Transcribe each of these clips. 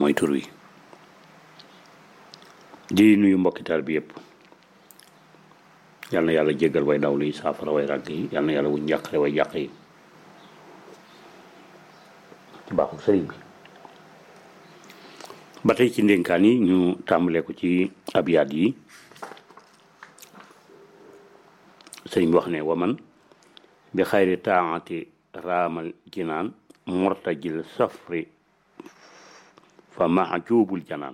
mooy tur wi di nuyu mbokkitaal bi yëpp yal na yàlla jéggal way dawlu yi saafara way ràgg yi yal na yàlla wuñ njàqare way jàq yi ci baaxul sëriñ bi ba tey ci ndénkaan yi ñu tàmbalee ko ci abyaat yi sëriñ bi wax ne waman bi xayri taati raamal jinaan murtajil safri fa mahjubul janaan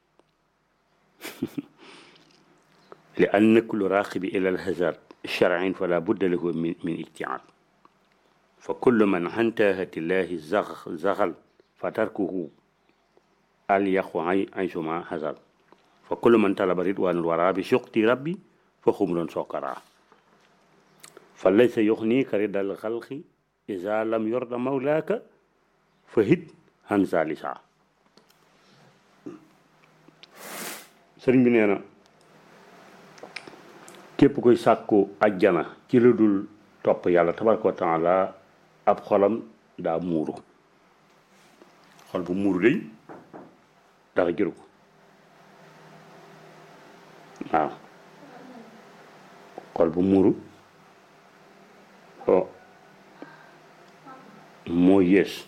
li anna kullu raaqibi ila alhazard shar'in fala budda lahu min ijtihaad fa kullu man hantahati llahi zaxal fa tarkuhu alyaqu aysuma hazard fa kullu man talaba ridwanul wara bi suqti rabbi fa xumrun sokara fa laysa yuxnika ridal xalqi iza lam yorda mawlaaka fa hit han zalisa sëriñ bi nee na képp koy sàkku ajjana ci lu dul topp yàlla tabaraka wa taala ab xolam daa muuru xol bu muuru day dara jëru ko waaw xol bu muuru moo yées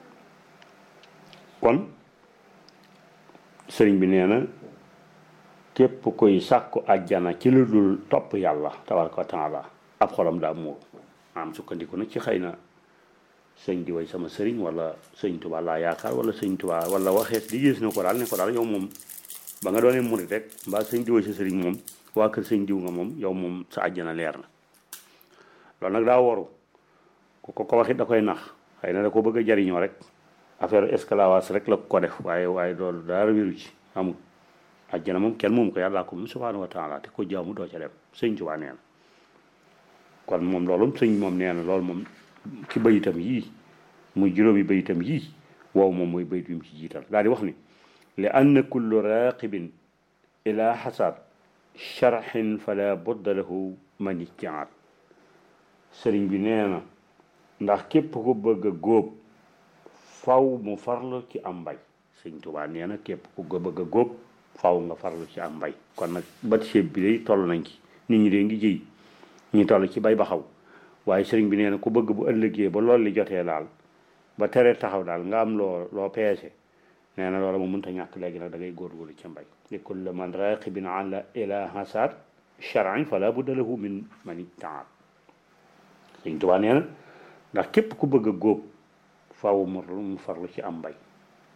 kon sëriñ bi nee na képp koy sàkku àjjana ci lu dul topp yàlla tabaraka wa taala ab xolam daa muuru am sukkandiku nag ci xëy na sëñ di way sama sëriñ wala sëñ Tuubaa laa yaakaar wala sëñ Tuubaa wala waxees di gis na ko daal ne ko daal yow moom ba nga doonee murit rek mbaa sëñ di way sa sëriñ moom waa kër sëñ diw nga moom yow moom sa àjjana leer na loolu nag daa waru ku ko waxit da koy nax xëy na da ko bëgg a jariñoo rek affaire esclavage rek la ko def waaye loolu dara wéru ci amul àjjana moom kenn moom ko yàllaa ko moom subhaanahu wa taala te ko jaamu doo ca dem sëñ Tuubaa nee na kon moom loolu sëñ moom nee na loolu moom ci bayitam yii muy juróomi bayitam yii wow moom mooy bayit bi mu ci jiital daal di wax ni li anna kullu raqibin ila xasad sharxin fala budda lahu man ijtihaad sëriñ bi nee na ndax képp ko bëgg a góob faw mu farlu ci am mbay sëñ Tuubaa nee na képp ku ko bëgg a góob faw nga farlu ci am mbay kon nag bat ceeb bi day toll nañ ci nit ñi dee ngi jiy ñu toll ci bay ba xaw waaye sëriñ bi nee na ku bëgg bu ëllëgee ba loolu li jotee daal ba tere taxaw daal nga am loo peese nee na loola mu mënta ñàkk léegi nag da ngay góorgóorlu ci mbay li kulli man raqibin ala ila hasad shar'in fala budda lahu min man ijtihaad sëriñ Tuubaa nee na ndax képp ku bëgg a góob faw mu farlu ci am mbay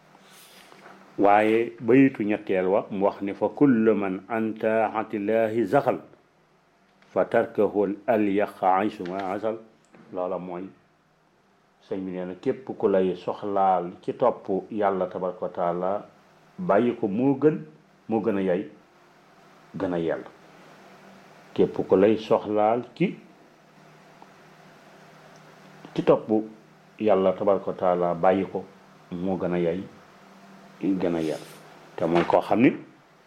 waaye bayitu ñetteel wa mu wax ne fa kullu man an taatillahi zaxal fa tarkahu alyaqa aysuma asal loola mooy sëñ bi nee na képp ku lay soxlaal ci topp yàlla tabaraka wa taala bàyyi ko moo gën a yay gën a yell képp ku lay soxlaal ci topp yàlla tabaraka wa taala bàyyi ko moo gën a yay gën a yell te mooy koo xam ni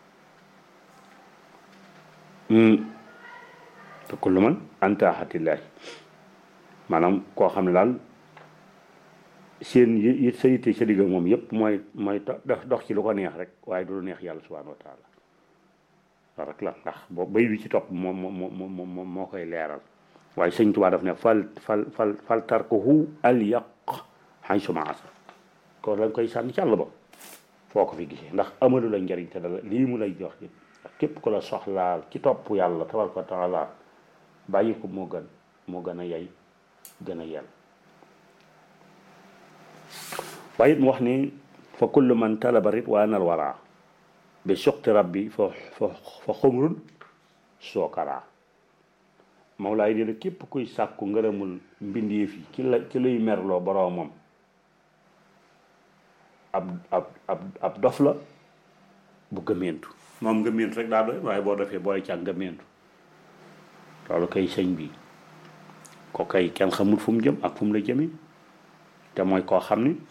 te kullu man antaaxatillaahi maanaam koo xam ne daal seen yi sa yitte sa digg moom yëpp mooy dox ci lu ko neex rek waaye du lu neex yàlla subhaanahu wa taala loolu rek la ndax boobu bay bi ci topp moo koy leeral waaye sëñ Tuubaa daf ne fal tarkuhu alyaq haysuma asa ko lañ koy sànni ci àll ba foo ko fi gisee ndax amalu la njariñ te dala lii mu lay jox yëpp ndax képp ko la soxlaal ci topp yàlla tabaraka wa taala bàyyi ko moo gën a yay gën a yell waaye it mu wax ni fa kullu man talaba ridwaanal wara bi suqti rabbi fa xumrun sookaraa Mawlaay di la képp kuy sàkku ngërëmul mbindeef yi ci lay merloo boroomam ab dof la bu gëmeentu moom gëmeentu rek daa doy waaye boo defee booy càg gëmeentu loolu kay sëñ bi ko kay kenn xamul fu mu jëm ak fu mu la jëmee te mooy koo xam ni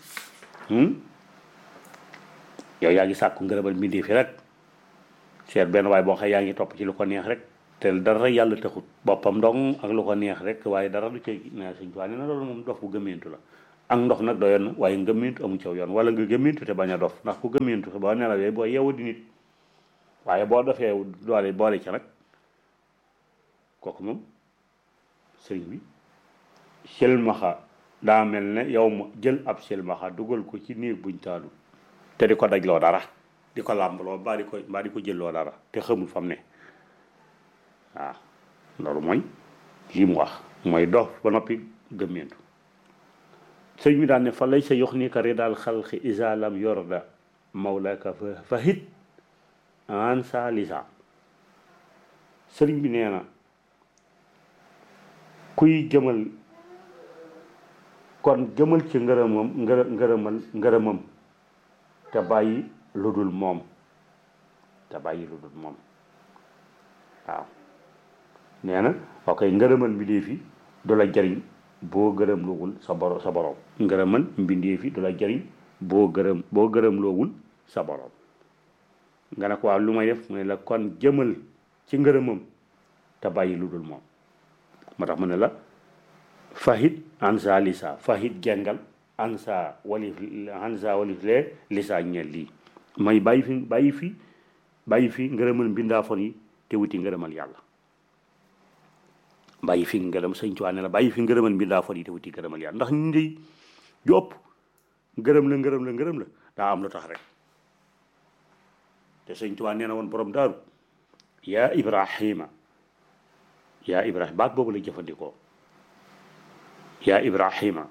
yow yaa ngi sàkku ngërëmal mbindeef yi rek seet benn waaye boo xam yaa ngi topp ci lu ko neex rek te dara yàlla taxut boppam dong ak lu ko neex rek waaye dara du ci ne sëñ Tuubaa nee na loolu moom dof bu gëmeentu la ak ndox nag doyoon na waaye ngëmmentu amu caw yoon wala nga gëmmentu te bañ a dof ndax ku gëmmentu boo nelawee boo yeewu di nit waaye boo dofee doole boole ca nag kooku moom sëriñ bi silmaxa daa mel ne yow ma jël ab silmaxa dugal ko ci néeg buñ taalu te di ko dajloo dara di ko làmbaloo mbaa di ko jëlloo dara te xamul fam ne waaw loolu mooy lii mu wax mooy dof ba noppi gëmmentu sëñ bi daan ne fa lay sa yox ni ka ridaal xalqi isa lam yorda mawlaka fa hit an sa lisa sëriñ bi nee na kuy jëmal kon jëmal ci ngërëmam te bàyyi lu dul moom waaw nee na ok ngërëmal mbindeef yi du la jariñ boo gërëm loowul sa borom ngërëmal mbindeef yi du la jariñ boo gërëm loowul sa borom nga ne ko waaw lu may def mu ne la kon jëmal ci ngërëmam te bàyyi lu dul moom moo tax mu ne la fahit ansa lisa fahit gengal ansa walif lee lisa ñeel lii may bàyyi fi ngërëmal mbindaafoon yi te wuti ngërëmal yàlla bàyyi fi ngërëm sëñ Tuubaa ne la bàyyi fi ngërëmal mbindaafoon yi te wuti ngërëmal yàlla ndax ñu ndey ju ëpp ngërëm la daa am lu tax rek te sëñ Tuubaa nee na woon borom daaru yaa Ibrahima baat boobu la jëfandikoo yaa Ibrahima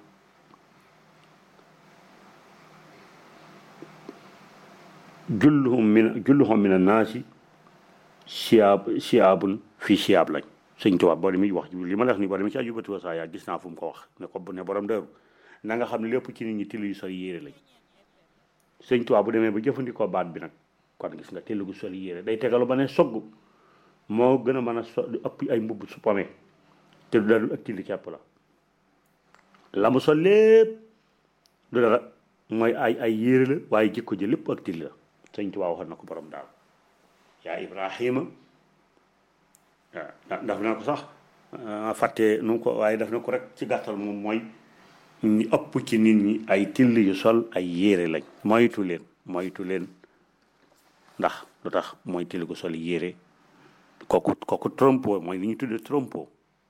julluhum min annaasi siyaabun fi siyaab lañ sëñ Tuubaa boo demee wax li ma la wax ni boo demee ci ajubatu wasaa yaa gis naa fu mu ko wax ne borom daaru na nga xam ne lépp ci nit ñi till yu sori yére lañ sëñ Tuubaa bu demee ba jëfandikoo baat bi nag kon gis nga till gu sori yére day tegalu ba ne sogg moo gën a mën a ëpp ay mbubb su pome te du dara ak till kepp la mu sol lépp du dara mooy ay yére la waaye jikko ji lépp ak till la sëñ Tuubaa waxoon na ko borom daal yaa Ibrahima waaw daf na ko sax fàtte nu ko waaye daf na ko rek ci gàttal moom mooy ñu ëpp ci nit ñi ay till yu sol ay yére lañ moytu leen ndax lu tax mooy till gu sol yére kooku trompo mooy li ñu tuddee trompo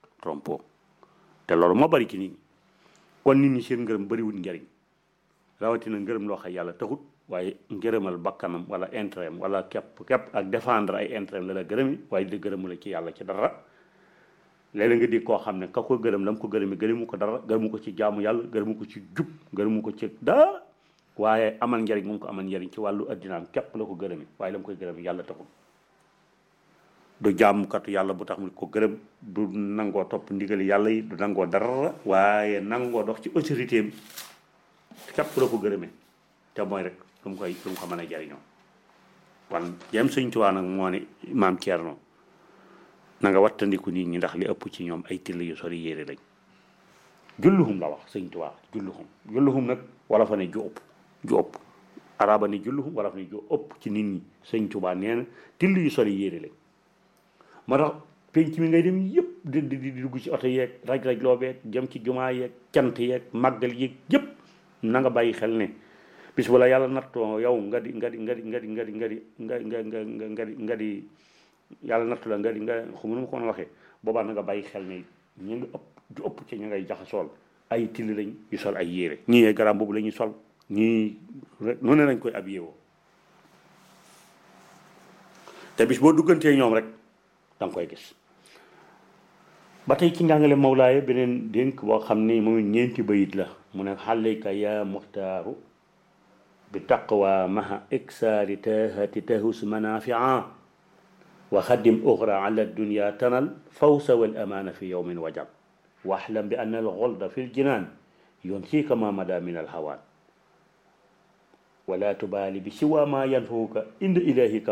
te loolu moo bari ci nit ñi kon nit ñi seen ngërëm bariwul njariñ rawatina ngërëm loo xam yàlla taxut waaye ngërëmal bakkanam wala intérêt wala képp ak défendre ay intérêt la gërëmi waaye di gërëmu la ci yàlla ci dara léeg-léeg nga di koo xam ne ka ko gërëm la mu ko gërëmi gërëmu ko dara gërëmu ko ci jaamu yàlla gërëmu ko ci jub gërëmu ko ci dara waaye amal njariñ mu ngi ko amal njariñ ci wàllu addinaam képp la ko gërëmi waaye la mu koy gërëmi yàlla taxul du jaamukatu yàlla bu tax mu ko gërëm du nangoo topp ndigali yàlla yi du nangoo dara waaye nangoo dox ci autorité am képp la ko gërëmee te mooy rek lu mu ko mën a jariñoo kon jëm sëñ Tuubaa nag moo ne maam Thierno na nga wattandiku nit ñi ndax li ëpp ci ñoom ay till yu sori yére lañ julluhum la wax sëñ Tuubaa julluhum nag wala fa ne ju ëpp araba ne julluhum wala fa ne ju ëpp ci nit ñi sëñ Tuubaa nee na till yu sori yére lañ moo tax penc mi ngay dem yëpp di dugg ci oto yeeg raj-raj loo beeg jëm ci jumaa yeeg cant yeeg màggal yeeg yëpp na nga bàyyi xel ne bis bu la yàlla nattoo yow nga di yàlla nattu la nga xam nu ma ko mën a waxee boobaa na nga bàyyi xel ne ñu nga ëpp ci ñu ngay jaxasool ay till lañ yu sol ay yére ñii garam boobu la ñuy sol ñii rek noonu lañ koy habillé woo te bis boo duggantee ñoom rek da nga koy gis ba tey ci njàngale Mawlaaye beneen dénk boo xam ni moom ñeenti bayit la mu ne xalayka ya muxtaaru bi taqwa maha iksaari tahati tahus manafia wa xaddim uxra ala dunya tanal fawsa wal amaana fi yowmin wajal waxlam bi anna al xolda fi ljinaan yunsika ma mada min al hawaan wala tubaali bi siwa ma yanfuuka inda ilahika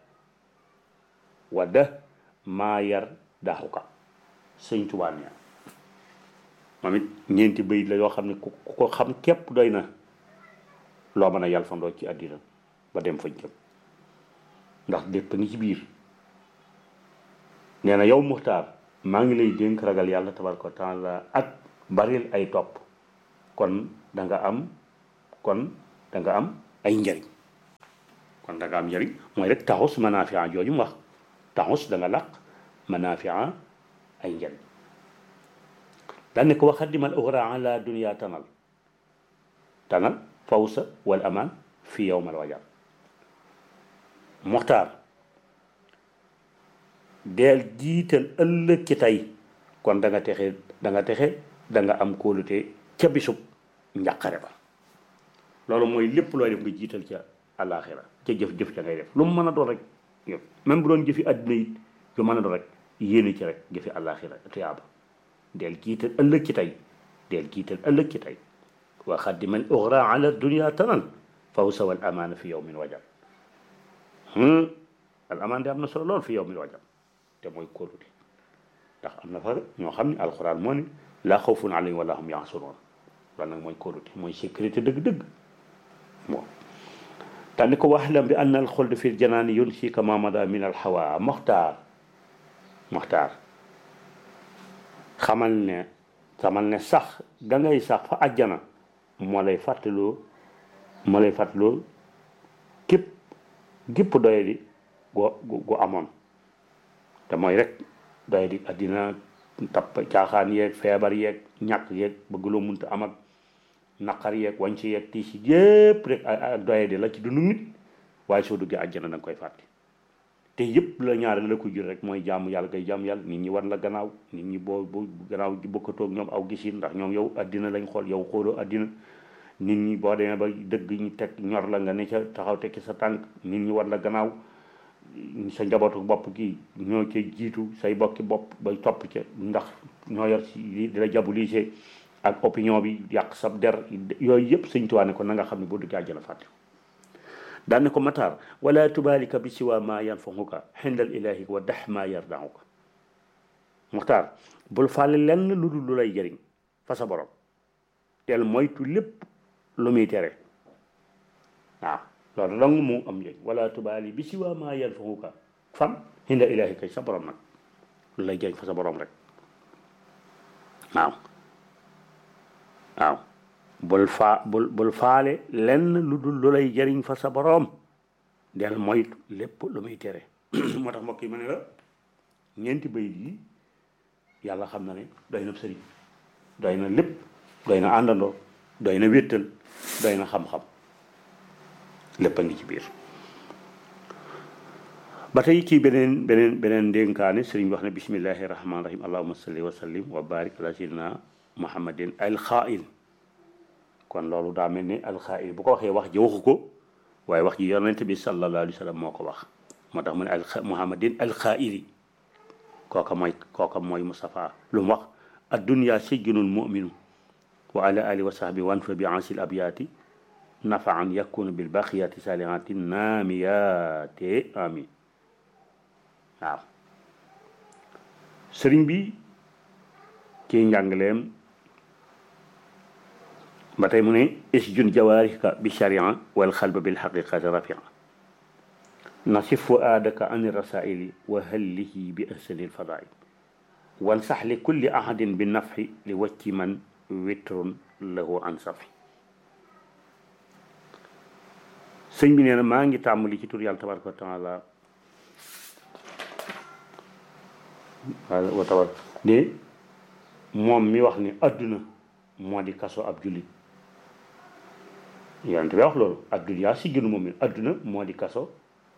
waddah maa yar daxuka sëñ Tuubaa nee moom it ñeenti bayit la yoo xam ne ku ko xam képp doy na loo mën a yàlfandoo ci àddina ba dem fañ jëm ndax lépp ngi ci biir nee na yow muxtaar maa ngi lay dénk ragal yàlla tabaraka wa taala ak baril ay topp kon da nga am kon da nga am ay njariñ kon da nga am njariñ mooy rek taxus manafia jooju mu wax taxus da nga laq manafia ay njariñ daan ne ko waxaddimal uxra ala dunia tanal fawsa wal aman fi yowmal wajal muxtaar deel jiital ëllëg ci tey kon da nga texe da nga am kóolute ca bisub njàqare ba loolu mooy lépp looy def nga jiital ca àllaaxira ca jëf-jëf ca ngay def lu mu mën a doon rek même bu doon jëfi àdduna it lu mën a doon rek yéene ci rek jëfi àllaaxira tuyaaba deel jiital ëllëg ci tey deel jiital ëllëg ci tey wa xaddimal uxra ala dunia tanal fawsa wal amaana fi yowmin wajal al amaan de am na solo lool fi yowmin wajal te mooy kóolute ndax am na fa ñoo xam ne alxuraan moo ne laa xawfun alayhim wala hum yaxsunoon loolu nag mooy kóolute mooy sécurité dëgg-dëgg bon tànni ko waxlam bi ann al xuld fi ljanaani yunsika mamada min al hawa moxtaar xamal ne sax ga ngay sax fa àjjana moo lay fàttaloo gépp doye di gu amoon te mooy rek doye di addina tapp caaxaan yeeg feebar yeeg ñàkk yeeg bëgg loo munta am ak naqar yeeg wañ ci yeeg tiis yépp rek ak doye di la ci dundu nit waaye soo duggee àjjana da nga koy fàtte te yëpp la ñaare la ko jur rek mooy jaamu yàlla ngay jaamu yàlla nit ñi war la gannaaw nit ñi boo gannaaw ji bokkatoog ñoom aw gisin ndax ñoom yow addina lañ xool yow xooloo addina nit ñi boo demee ba dëgg ñu teg ñor la nga ne ca taxaw tekki sa tànk nit ñi war la gannaaw sa njabootu bopp gi ñoo ca jiitu say bokki bopp bay topp ca ndax ñoo yor si di la jabulisé ak opinion bi yàq sab der yooyu yëpp sëñ Tuubaa ne ko na nga xam ne boo duggee àjjana fàtte daan ne ko mataar wala tubalika bi siwa ma yanfahuka xindal ilahi wa dax ma yardahuka muxtaar bul fàlle lenn lu dul lu lay jëriñ fa sa borom teel moytu lépp lu muy tere waaw loolu dong mu am njëriñ wala tubali bi siwa ma yanfahuka fan xindal ilahi kay sa borom nag lu lay jëriñ fa sa borom rek waaw bul faale lenn lu dul lu lay jëriñ fa sa boroom del moytu lépp lu muy tere moo tax mbokk yi ma ne la ñeenti bayit yi yàlla xam na ne doy na sëriñ doy na lépp doy na àndandoo doy na wéttal doy na xam-xam lépp a ngi ci biir ba tey ci beneen ndénkaane sëriñ wax ne bismillahi rahmaani rahim allahumma salli wa sallim wa barik ala sayyidina muhammadin al xaa'il kon loolu daa mel ni alxaa'il bu ko waxee wax ji waxu ko waaye wax ji yonent bi sallallahu alayhi wa sallam moo ko wax moo tax mu ne muhammadin alxaa'ili kooka mooy Mustafa lu mu wax addunya sijnul mu'minu wa ala alihi wa sahbi wan fa bi ansil abyaati nafaan yakunu bil baqiyati salihati naamiyaati amin waaw sëriñ bi ci njàngaleem ba tey mu ne isjun jawaarika bi sharia wal xalba bil xaqiqati rafia nasif fuaadaka an rasaili wa hallihi bi ahsani lfadail wansax li kulli ahadin bi nafxi li wacci man witrun lahu an safi sëñ bi nee na maa ngi tàmbali ci tur yàlla tabaraka wa taala wa tabar de moom mi wax ni adduna moo di kaso ab jullit yonent bi wax loolu adduna si gënu moom mi adduna moo di kaso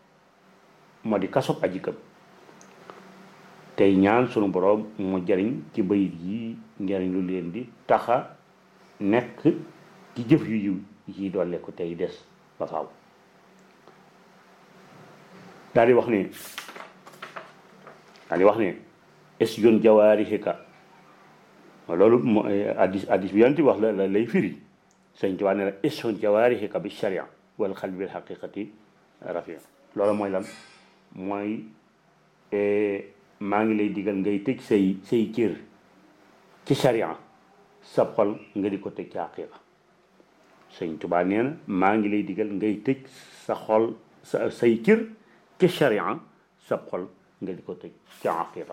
aji gëm tey ñaan sunu boroom mu jariñ ci bayit yi njariñ lu leen di taxa nekk ci jëf yu yiw yi dolle ko tey des ba faaw daal di wax ne esjon jawaarihika loolu addis bi yonent bi wax la lay firi sëñ Tuubaa ne la esjon jawaarihika bi sharia wal xalbi bil xaqiqati rafia loolu mooy lan mooy maa ngi lay digal ngay tëj say cër ci sharia sa xol nga di ko tëj ci xaqiqa sëñ Tuubaa nee na maa ngi lay digal ngay tëj sa xol say cër ci sharia sa xol nga di ko tëj ci xaqiqa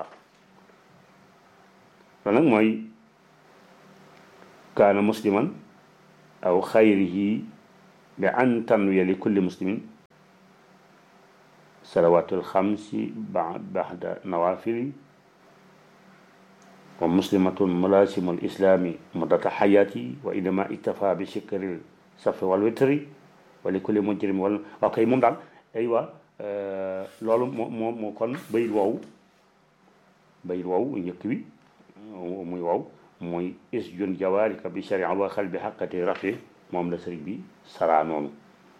loolu nag mooy kaana musliman aw xayrihi bi an tanwiya li kulli muslimin salawatul xamsi baxda nawafili wa muslimatun mulasimu lislami muddata xayati wa inama iktafa bi sikril safi wal witri wa li kulli mujrim wal ok moom daal aywa loolu moo kon bayit woowu njëkk wi muy wow muy isjun jawarika bi sharia wa xal bi xaqati rafi moom la sëriñ bi saraa noonu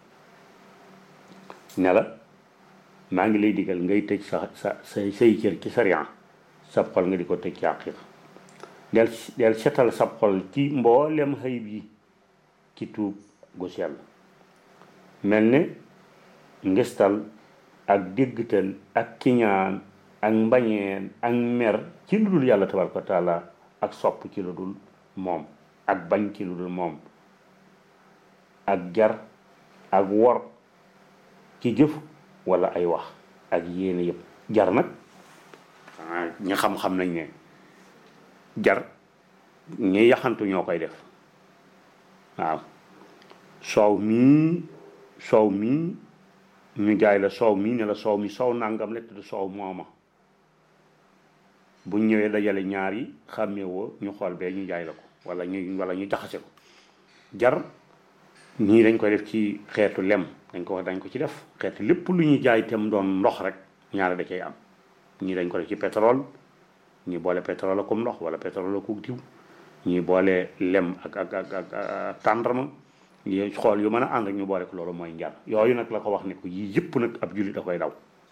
ne la maa ngi lay digal ngay tëj say cër ci sharia sab xol nga di ko tëj ci àqiqa del setal sab xol ci mboolem xëyib yi ci tuub gu sell mel ne ngistal ak déggtal ak kiñaan ak mbañeen ak mer ci lu dul yàlla tabaraka wa taala ak sopp ci lu dul moom ak bañ ci lu dul moom ak jar ak wor ci jëf wala ay wax ak yéene yëpp jar nag ñi xam-xam nañ ne jar ñi yaxantu ñoo koy def waaw soow mii ñu jaay la soow mii ne la soow mi soow nangam la tudd soow mooma bu ñëwee dajale ñaar yi xàmmee woo ñu xool bee ñu jaay la ko wala ñu jaxase ko jar ñii dañ koy def ci xeetu lem dañ ko ci def xeetu lépp lu ñuy jaay tem doon ndox rek ñaari da cay am ñii dañ ko def ci pétrole ñii boole pétrole comme ndox wala pétrole ak diw ñii boole lem ak tàndarma yi xool yu mën a ànd ak ñu boole ko loolu mooy njar yooyu nag la ko wax ne ko yii yëpp nag ab jullit da koy daw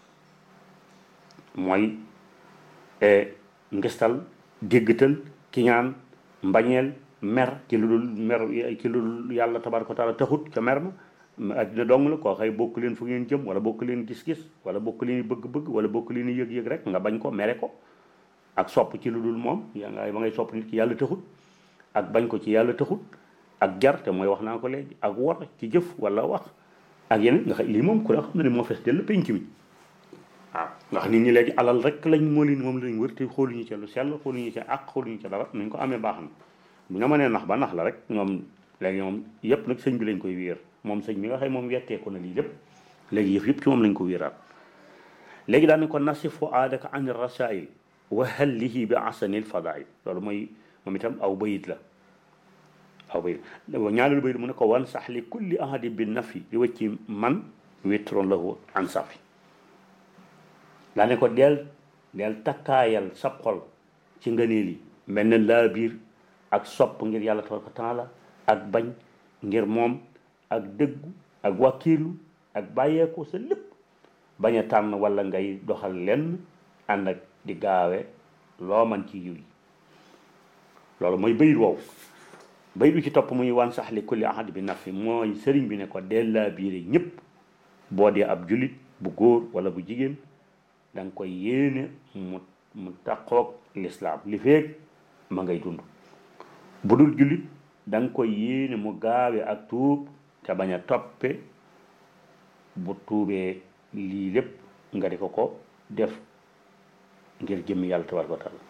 mooy ngistal déggtal kiñaan mbañeel mer ci lu dul yàlla tabaraka wa taala taxut ca mer ma addina dong la koo xëy bokk leen fu ngeen jëm wala bokk leen gis-gis wala bokk leen bëgg-bëgg wala bokk leen yëg-yëg rek nga bañ ko mere ko ak sopp ci lu dul moom ba ngay sopp nit ki yàlla taxut ak bañ ko ci yàlla taxut ak jar te mooy wax naa ko léegi ak wor ci jëf wala wax ak yeneen nga xam lii moom ku ne xam na ne moo fees dell penc mi waaw ndax nit ñi léegi alal rek moom lañ wër te xooluñu ca lu sell xooluñu ca ak xooluñu ca dara nañ ko amee baax na bu nga mënee nax ba nax la rek ñoom léegi moom yëpp nag sëñ bi lañ koy wéer moom sëñ bi nga xam moom wetteeku na lii lépp léegi yëpp ci moom lañ ko wéeraat léegi daal ne ko nasifu aadaka an rasail wa hallihi bi asanil fadail loolu mooy moom itam aw bayit la aw bayit ñaareelu bayit mu ne ko wan sax li kulli ahadi bi nafi di wëcci man witron lahu an safi daa ne ko del takkaayal sab xol ci ngëneel yi mel ne laa biir ak sopp ngir yàlla tabaraka taala ak bañ ngir moom ak dëggu ak wakkiilu ak bàyyeeko sa lépp bañ a tànn wala ngay doxal lenn ànd ak di gaawe loo man ci yiw yi loolu mooy bayit woowu bayit bi ci topp muy wan sax li kulli ahad bi nafi mooy sëriñ bi ne ko del laa biire ñëpp boo dee ab julit bu góor wala bu jigéen da nga koy yéene mu taqoog lislaam li feeg ma ngay dund bu dul jullit da nga koy yéene mu gaawe ak tuub te bañ a toppe bu tuubee lii lépp nga di ko def ngir jëmmi yàlla tabaraka wa taala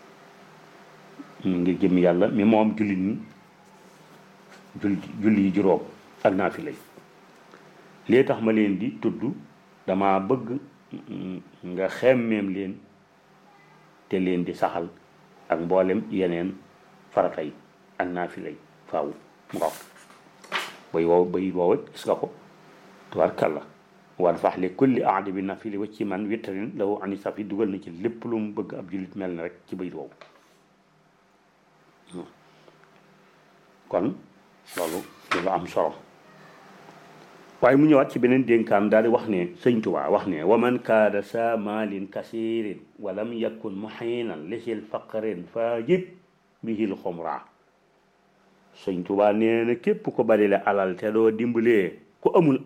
ngir jëmmi yàlla mi moom jullit ñi julli yi juróom ak naafila yi lii tax ma leen di tudd dama bëgg nga xemmeem leen te leen di saxal ak mboolem yeneen farata yi ak naafila yi faaw mu nga bay woow gis nga ko tubaarkàlla wan fax li kulli ahadi bi nafili wa ci man witrin lahu ani safi dugal na ci lépp lu mu bëgg ab jullit mel na rek ci bayit woowu kon loolu lu am solo waaye mu ñëwaat ci beneen dénkaan daal di wax ne sëñ Tuubaa wax ne wa man kaada sa maalin kasirin walam yakun muhinan lisil faqrin fajib bihil xumra sëñ Tuubaa nee na képp ko bari la alal te doo dimbalee ku amul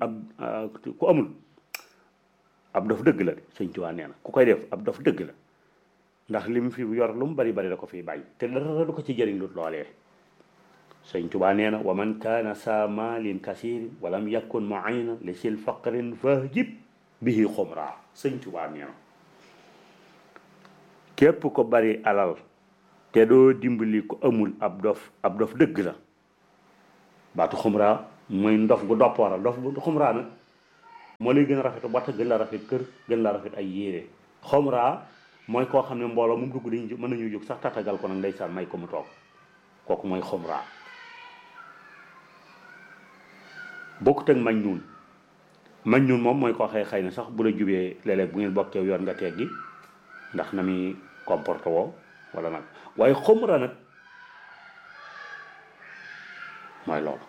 ab dof dëgg la de sëñ Tuubaa nee na ku koy def ab dof dëgg la ndax li mu fi yor lu mu bari bari la ko fiy bàyyi te dara du ko ci jëriñ lu loolee sëñ Tuubaa nee na wa man kaana saa maalin kasirin walam yakun mu'ina li sil faqrin fahjib bihi xumra sëñ Tuubaa nee na képp ko bari alal te doo dimbali ko amul ab dof dëgg la baatu xumraa mooy ndof gu dopp waral ndof bu xumraa nag moo lay gën a rafet bata gën la rafet kër gën la rafet ay yére xumraa mooy koo xam ne mbooloo mu dugg dañu mën nañu jóg sax tatagal ko nag ndeysaan may ko mu toog kooku mooy xumraa bokkut ak mañ ñuun moom mooy koo xëy na sax bu la jubee léeg-léeg bu ngeen bokkee yoon nga teggi ndax na muy comporte woo wala nag waaye xumra nag mooy loolu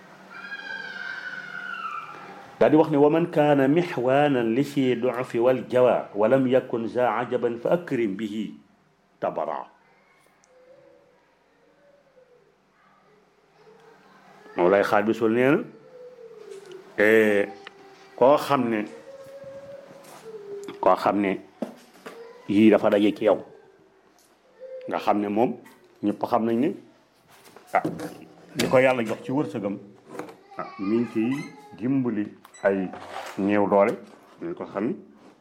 daal di wax ne wa man kaana mixwaanan li si dufi wal jawa walam yakun za ajaban fa akrim bihi tabara moom lay xaaj bi sul nee na koo xam ne yii dafa daje ci yow nga xam ne moom ñëpp xam nañ ne li ko yàlla jox ci wërsëgam mi ngi ciy dimbali ay néew doole ñu ko xam ni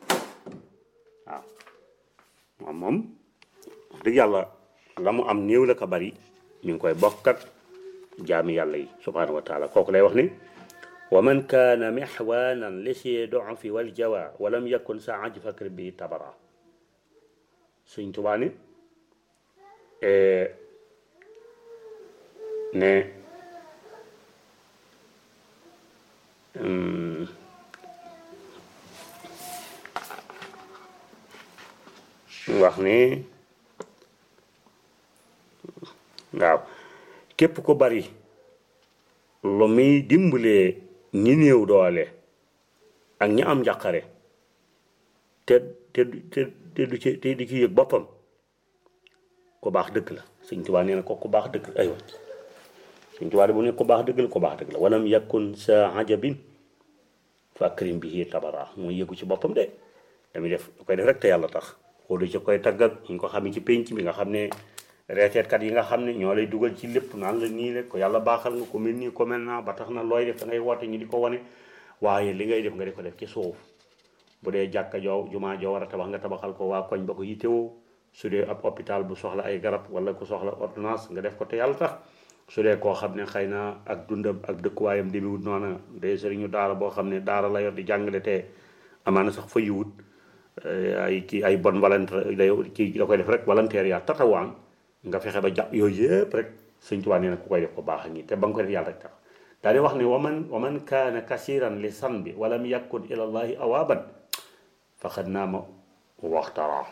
waaw moom dëgg yàlla la mu am néew la ko bari ñu ngi koy bokk ak jaami yàlla yi subhanahu wa taala kooku lay wax ni wa man kaana mixwaanan li si dufi wal jawa walam yakun sa aj fakr bi tabara Sëñ Tuubaa ne wax ni waaw képp ko bari lu muy dimbalee ñi néew doole ak ñi am njàqare te du ci te di ci yëg boppam ku baax dëgg la Sëñ Tuubaa nee na ko ku baax dëgg la aywa Sëñ Tuubaa de bu ne ku baax dëgg la ku baax dëgg la walam yakun sa ajabin fa akrim bihi tabara mooy yëgu ci boppam de damuy def da koy def rek te yàlla tax xoolu ci koy taggat ñu ko xam ci pénc bi nga xam ne reeteetkat yi nga xam ne ñoo lay dugal ci lépp naan la nii rek ko yàlla baaxal nga ko mel nii ko mel naa ba tax na looy def da ngay woote ñu di ko wane waaye li ngay def nga di ko def ci suuf bu dee jàkka joo jumaa joo war a tabax nga tabaxal ko waa koñ ba ko yittewoo su dee ab hôpital bu soxla ay garab wala ku soxla ordonnance nga def ko te yàlla tax su dee koo xam ne xëy na ak dundam ak dëkkuwaayam demewut noona day sëriñu daara boo xam ne daara la yor di jàngale te amaana sax fa yiwut ay bon volontaire kii da koy def rek volontaire yaa tatawaan nga fexe ba jàpp yooyu yëpp rek Sëñ Tuubaa nee na ku koy def ko baax a ngi te ba nga ko def yàlla rek tax daal di wax ne waman kaana kasiran li sanbi walam yakun ila llahi awaaban faqad naama waxtara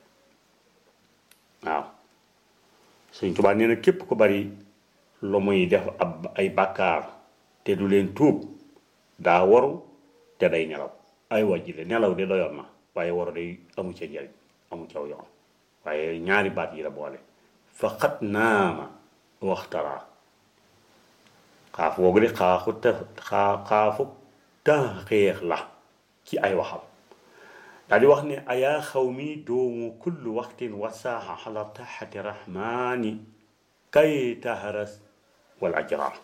waaw Sëñ Tuubaa nee na képp ko bari lu muy def ay bàkkaar te du leen tuub daa waru te day nelaw ay wàjjile nelaw de doyoon na waaye waru day amu ca njëriñ amu caw yoon waaye ñaari baat yi la boole faqat naama waxtara xaaf woogu de xaafu taxqiiq la ci ay waxam daal di wax ne ayaa xaw mi doomu kullu waxtin wasaaxa xala taxati rahmaani kay taharas wal ajrar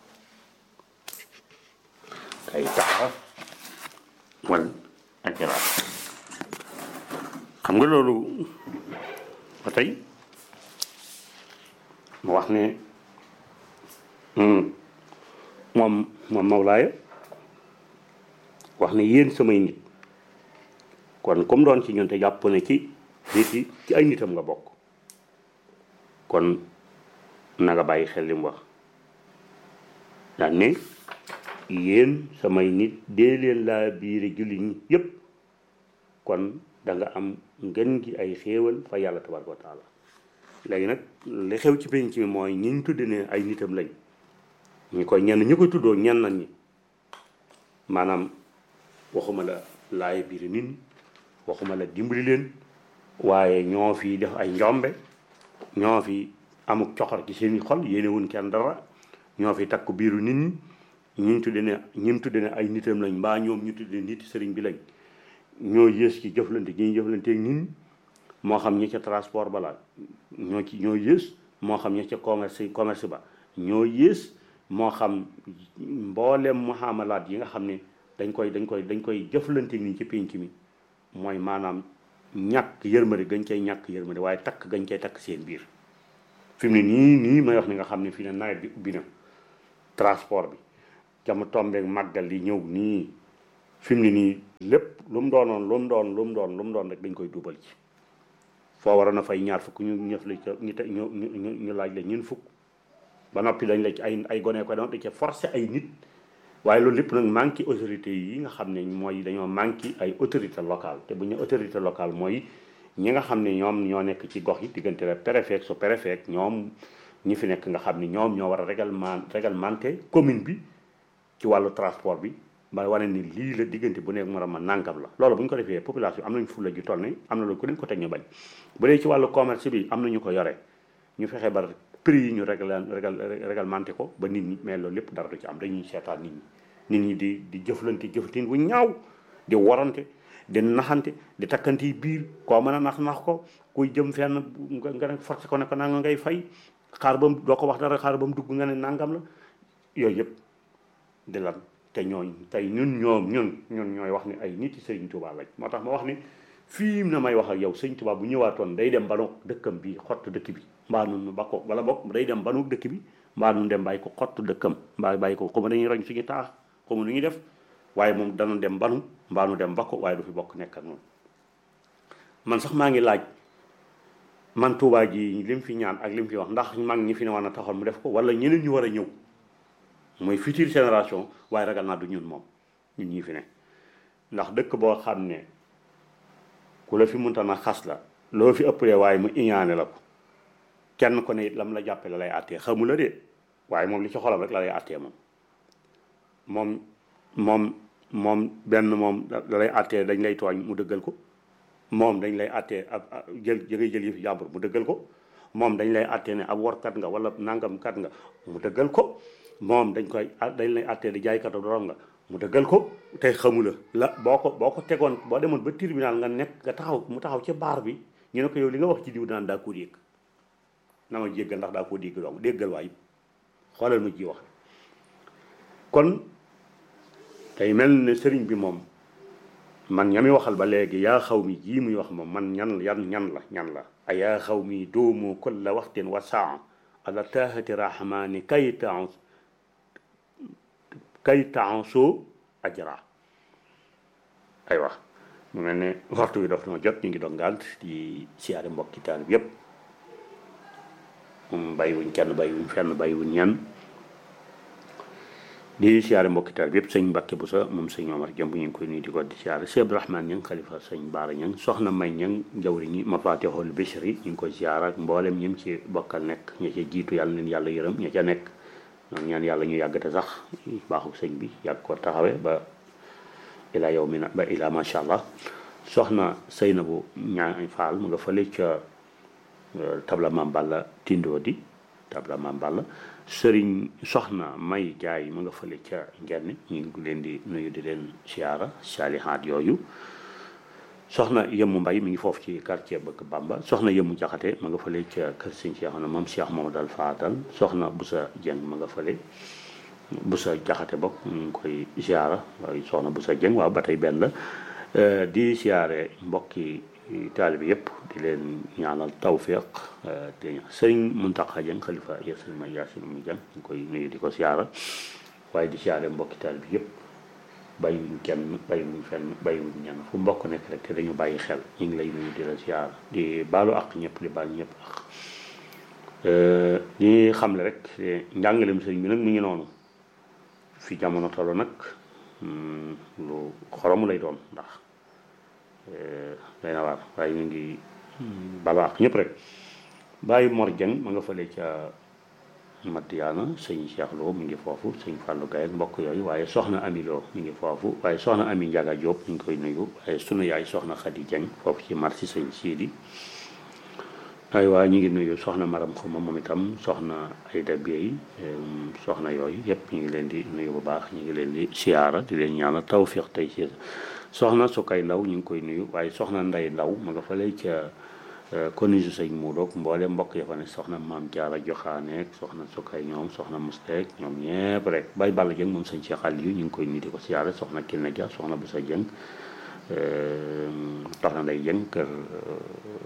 kay taharas wal ajrar xam nga loolu ba tey mu wax ne moom Mawlaaya wax ne yéen samay nit kon comme doon ci ñun te jàpp ne ci nit yi ci ay nitam nga bokk kon na nga bàyyi xel li mu wax daan ne yéen samay nit dee leen laa biire julli ñi yépp kon da nga am ngën gi ay xéewal fa yàlla tabaraka wa taala léegi nag li xew ci penc mi mooy ñi ñu tudde ne ay nitam lañ ñu koy ñu koy tuddoo ñenn nañ ñi maanaam waxuma la laay biir nit ñi waxuma la dimbali leen waaye ñoo fi def ay njombe ñoo fi amuk coxor ci seeni xol yéenewuñ kenn dara ñoo fi takku biiru nit ñi ñu tudde ne ay nitam lañ mbaa ñoom ñu tudde nit sëriñ bi lañ ñoo yées ci jëflante gi ñu jëflante ak nit ñi moo xam ñi ca transport ba la ñoo yées moo xam ñi ca commerce ba ñoo yées moo xam mboolem muhamalaat yi nga xam ne dañ koy jëflante ni ci pénc mi mooy maanaam ñàkk yërmande gañ cay ñàkk yërmande waaye takk gañ cay takk seen biir fi mu ne nii may wax ni nga xam ne fii ne nawet bi ubbi na transport bi jama tombeeg màggal li ñëw nii fi mu ne nii lépp lu mu doonoon lu mu doon rek dañ koy duubal ci foo waroon a fay ñaar fukk ñu ñëf la ca ñu laaj la ñun fukk ba noppi dañ la ci ay gone ko doon da ca forcé ay nit waaye loolu lépp nag manqué autorité yi nga xam ne mooy dañoo manqué ay autorité locale te bu ñu autorité locale mooy ñi nga xam ne ñoom ñoo nekk ci gox yi diggante la préfet su préfet ñoom ñi fi nekk nga xam ne ñoom ñoo war a réglementé commune bi ci wàllu transport bi ba wane ni lii la diggante bu nekk moroom ma nàngam la loolu bu ñu ko defee population am nañ fulla ju toll ne am na loolu ku leen ko teg ñu bañ bu dee ci wàllu commerce bi am na ñu ko yore ñu fexe ba prix yi ñu réglementé ko ba nit ñi mais loolu lépp dara du ci am dañuy seetaan nit ñi di jëflante bu ñaaw di warante di naxante di takkante yi biir koo mën a nax ko kuy jëm fenn nga ne forcé ko ne ko nanga ngay fay xaar ba doo ko wax dara xaar ba mu dugg nga ne nangam la yooyu yëpp di lan te ñooñ tey ñun ñooy wax ni ay nit yi Sëriñ Tuubaa lañ moo tax ma wax ni fii na may wax ak yow Sëriñ Tuubaa bu ñëwaatoon day dem banu dëkkam bi xott dëkk bi mbaa nun ba ko wala bokk day dem banu dëkk bi mbaa nun dem bàyyi ko xott dëkkam mbaa bàyyi ko xaw ma dañuy roñ suñu taax xaw ma nu ñuy def waaye moom dana dem banu mbaa nu dem ba ko waaye du fi bokk nekk ak noonu man sax maa ngi laaj man Tuubaa ji lim fi ñaan ak lim fi wax ndax mag ñi fi ne war na taxoon mu def ko wala ñeneen ñu war a ñëw mooy future génération waaye ragal naa du ñun moom ñun ñii fi ne ndax dëkk boo xam ne ku la fi munta na xas la loo fi ëppalee waaye mu iñaane la ko kenn ko ne it lam la jàppe la lay àttee xamu la de waaye moom li ci xolam rek la lay àttee moom benn moom da lay àttee dañ lay tooñ mu dëggal ko moom dañ lay àttee ab jël yëfi jàmbur mu dëggal ko moom dañ lay àttee ne ab workat nga wala nangamkat nga mu dëggal ko moom dañ lay àttee di jaaykatu dorom nga mu dëggal ko tey xamula la boo ko tegoon boo demoon ba tribunal nga nekk nga taxaw mu taxaw ci baar bi ñu ne ko yow li nga wax ci diw daan daa ko dégg na ma jéggal ndax daa koo dégg dong déggal waay xoolal ma ji wax kon tey mel ne sëriñ bi moom man ñami waxal ba léegi yaa xaw mi jii muy wax moom man ñan la a yaa xaw mi doomu kulla waxtin wa saa ala taahati rahmani kay taanso ajra ay wax mu mel ne waxtu bi daf noo jot ñu ngi doon ngànt di siyaare mbokki taal bi yépp moom bàyyiwuñ kenn bàyyiwuñ fenn bàyyiwuñ ñan di siyaare mbokki taal bi yépp sëñ Mbàkke Buso moom sëñ Omar Jëmb ñu ngi koy nuyu di ko di siyaare sëñ Abdourahmane Ñang xalifa sëñ Baara Ñang soxna May Ñang jawriñi Mafatihul Bichri ñu ngi koy siyaare ak mboolem ñi ci bokkal nekk ña ca jiitu yàlla leen yàlla yërëm ña ca nekk ñoom ñaan yàlla ñu yàggate sax baaxu sëñ bi yàgg ko taxawe ba ilaa yow mi na ba ilaa macha allah soxna Seynabu Ñaan Faal mu nga fële ca tabla Maam Balla Tindoo di tabla Maam Balla sëriñ soxna May Jaay mu nga fële ca Ngenn ñu ngi leen di nuyu di leen siyaara saalihaat yooyu soxna Yëmmu Mbay mi ngi foofu ci quartier Bëgg Bamba soxna Yëmmu Jaxate ma nga fële ca kër sëñ Cheikh na moom Cheikh Mamadou Fadal soxna Busa Jeng ma nga fële Busa Jaxate bokk ñu ngi koy siyaara waaye soxna Busa Jeng waaw ba tey benn la di siyaare mbokki taalibe yëpp di leen ñaanal tawfiq te sëriñ Muntaxa Jeng xalifa Yaasin ma Yaasin mu Jeng ñu ngi koy nuyu di ko siyaara waaye di siyaare mbokki taalibe yëpp bàyyiwuñ kenn bàyyiwuñ fenn bàyyiwuñ ñenn fu mbokk nekk rek te dañu bàyyi xel ñu ngi lay nuyu di la siyaara di baalu ak ñëpp di baal ñëpp ak di xamle rek njàngaleem sëriñ bi nag mu ngi noonu fi jamono tollu nag lu xoromu lay doon ndax day na waar waaye ñu ngi baalu ak ñëpp rek bàyyi Mor Jeng ma nga fële ca Madiana sëñ Cheikh Lo mi ngi foofu sëñ Fallou Gaye ak mbokk yooyu waaye soxna Ami Lo mi ngi foofu waaye soxna Ami Njaga Diop ñu ngi koy nuyu waaye sunu yaay soxna Khady Dieng foofu ci marché sëñ Sidi ay waa ñu ngi nuyu soxna Maram Xuma moom itam soxna Ayda Biey soxna yooyu yëpp ñu ngi leen di nuyu bu baax ñu ngi leen di siyaara di leen ñaanal tawfiq tey ci soxna Sukay Ndaw ñu ngi koy nuyu waaye soxna Nday Ndaw ma nga fële ca konise sëñ Muudoog mboole mbokk ya fa ne soxna Maam Jaara Joxaaneek soxna Sukay ñoom soxna Musteek ñoom ñëpp rek bay Balla Jëng moom sëñ Cheikh Aliou ñu ngi koy nuyu di ko siyaare soxna Kiné Dia soxna Busa Jëng soxna Nday Jëng kër